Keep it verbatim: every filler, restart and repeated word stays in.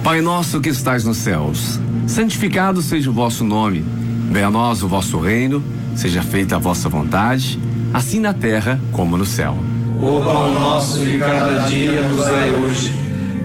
Pai nosso que estais nos céus, santificado seja o vosso nome. Venha a nós o vosso reino, seja feita a vossa vontade, assim na terra como no céu. O pão nosso de cada dia nos dai hoje.